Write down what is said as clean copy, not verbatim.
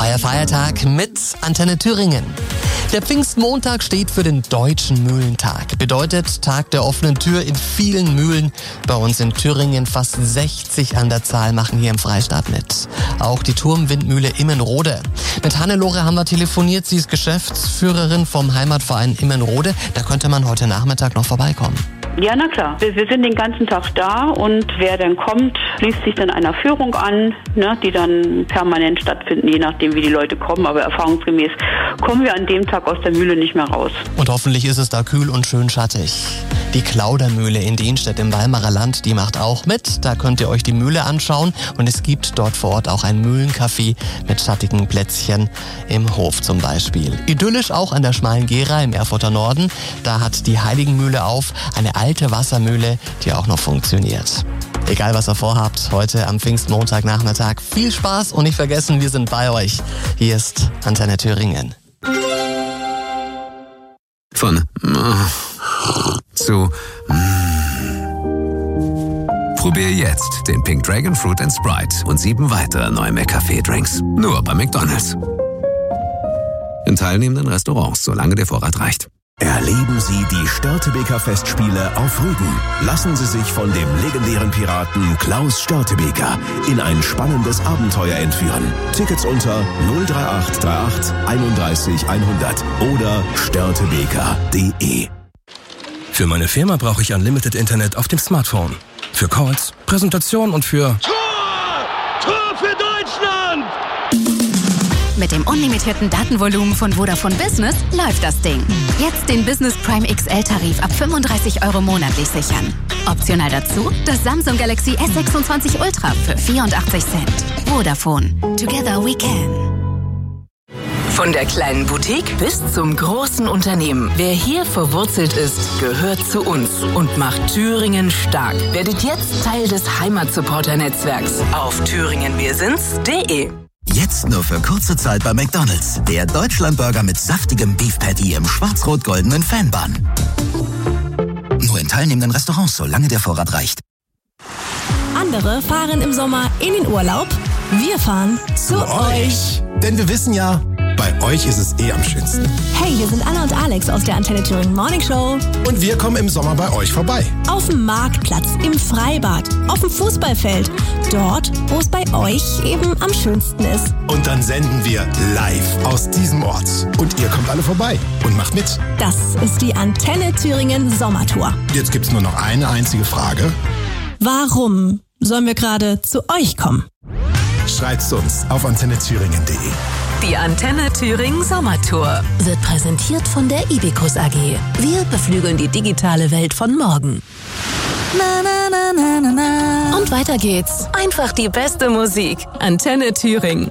Freier Feiertag mit Antenne Thüringen. Der Pfingstmontag steht für den Deutschen Mühlentag. Bedeutet Tag der offenen Tür in vielen Mühlen. Bei uns in Thüringen fast 60 an der Zahl machen hier im Freistaat mit. Auch die Turmwindmühle Immenrode. Mit Hannelore haben wir telefoniert. Sie ist Geschäftsführerin vom Heimatverein Immenrode. Da könnte man heute Nachmittag noch vorbeikommen. Ja, na klar. Wir sind den ganzen Tag da und wer dann kommt, schließt sich dann einer Führung an, ne, die dann permanent stattfinden, je nachdem wie die Leute kommen. Aber erfahrungsgemäß kommen wir an dem Tag aus der Mühle nicht mehr raus. Und hoffentlich ist es da kühl und schön schattig. Die Klaudermühle in Dienstedt im Weimarer Land, die macht auch mit. Da könnt ihr euch die Mühle anschauen und es gibt dort vor Ort auch ein Mühlencafé mit schattigen Plätzchen im Hof zum Beispiel. Idyllisch auch an der Schmalen Gera im Erfurter Norden. Da hat die Heiligenmühle auf, eine alte Wassermühle, die auch noch funktioniert. Egal was ihr vorhabt, heute am Pfingstmontagnachmittag. Viel Spaß und nicht vergessen, wir sind bei euch. Hier ist Antenne Thüringen. Von zu Probier jetzt den Pink Dragon Fruit & Sprite und 7 weitere neue McCafé-Drinks. Nur bei McDonald's. In teilnehmenden Restaurants, solange der Vorrat reicht. Erleben Sie die Störtebeker Festspiele auf Rügen. Lassen Sie sich von dem legendären Piraten Klaus Störtebeker in ein spannendes Abenteuer entführen. Tickets unter 03838 31 100 oder störtebeker.de. Für meine Firma brauche ich Unlimited Internet auf dem Smartphone. Für Calls, Präsentationen und für... Tor für Deutschland! Mit dem unlimitierten Datenvolumen von Vodafone Business läuft das Ding. Jetzt den Business Prime XL-Tarif ab 35 € monatlich sichern. Optional dazu das Samsung Galaxy S26 Ultra für 84 Cent. Vodafone. Together we can. Von der kleinen Boutique bis zum großen Unternehmen. Wer hier verwurzelt ist, gehört zu uns und macht Thüringen stark. Werdet jetzt Teil des Heimatsupporter-Netzwerks auf thüringenwirsinds.de. Jetzt nur für kurze Zeit bei McDonald's. Der Deutschlandburger mit saftigem Beef Patty im schwarz-rot-goldenen Fanbun. Nur in teilnehmenden Restaurants, solange der Vorrat reicht. Andere fahren im Sommer in den Urlaub. Wir fahren zu euch. Denn wir wissen ja, bei euch ist es am schönsten. Hey, hier sind Anna und Alex aus der Antenne Thüringen Morning Show. Und wir kommen im Sommer bei euch vorbei. Auf dem Marktplatz, im Freibad, auf dem Fußballfeld. Dort, wo es bei euch eben am schönsten ist. Und dann senden wir live aus diesem Ort. Und ihr kommt alle vorbei und macht mit. Das ist die Antenne Thüringen Sommertour. Jetzt gibt's nur noch eine einzige Frage. Warum sollen wir gerade zu euch kommen? Schreibt's uns auf antennethüringen.de. Die Antenne Thüringen Sommertour wird präsentiert von der Ibicus AG. Wir beflügeln die digitale Welt von morgen. Na, na, na, na, na, na. Und weiter geht's. Einfach die beste Musik. Antenne Thüringen.